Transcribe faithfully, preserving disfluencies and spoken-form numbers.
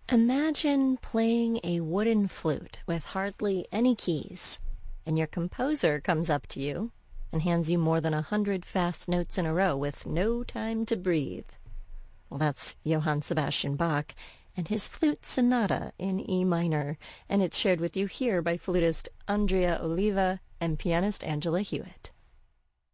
Imagine playing a wooden flute with hardly any keys, and your composer comes up to you and hands you more than a hundred fast notes in a row with no time to breathe. Well, that's Johann Sebastian Bach and his Flute Sonata in E minor, and it's shared with you here by flutist Andrea Oliva and pianist Angela Hewitt.